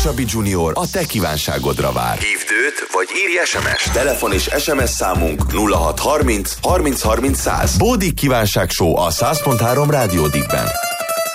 Csabi Junior a te kívánságodra vár. Hívd őt, vagy írj SMS-t. Telefon és SMS számunk 0630 30 30 100. Bódik kívánság show a 100.3 Rádió Dickben.